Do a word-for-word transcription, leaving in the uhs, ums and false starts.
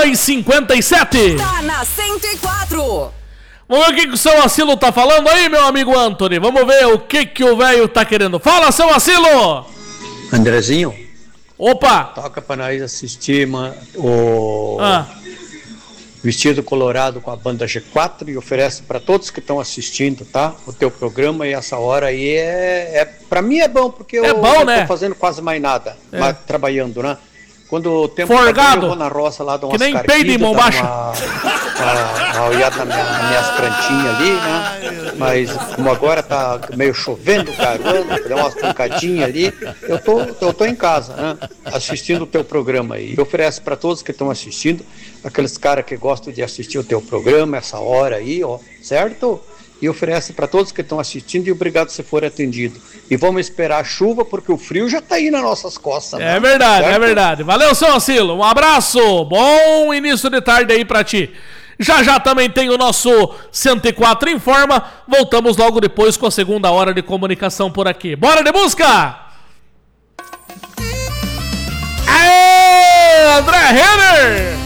e cinquenta e sete. Tá na cento e quatro. Vamos ver o que, que o seu Asilo tá falando aí, meu amigo Anthony. Vamos ver o que, que o velho tá querendo. Fala, seu Asilo! Andrezinho. Opa! Toca pra nós assistir man, o ah. Vestido Colorado com a banda G quatro e oferece para todos que estão assistindo, tá? O teu programa e essa hora aí é, é para mim é bom porque é eu bom, não né? tô fazendo quase mais nada, é. mas, trabalhando, né? Quando o tempo Forgado. Tá, eu vou na roça lá, dou umas que nem peido em mão baixa. Uma, uma, uma olhada nas minha, minhas plantinhas ali, né? Mas como agora tá meio chovendo, caramba, dá umas pancadinhas ali, eu tô, eu tô em casa, né? Assistindo o teu programa aí. E oferece para todos que estão assistindo, aqueles caras que gostam de assistir o teu programa, essa hora aí, ó, certo? E oferece para todos que estão assistindo e obrigado se for atendido. E vamos esperar a chuva porque o frio já tá aí nas nossas costas. É né? verdade, certo? é verdade. Valeu, seu Asilo. Um abraço. Bom início de tarde aí pra ti. Já já também tem o nosso cento e quatro Informa. Voltamos logo depois com a segunda hora de comunicação por aqui. Bora de música! Aê, André Renner!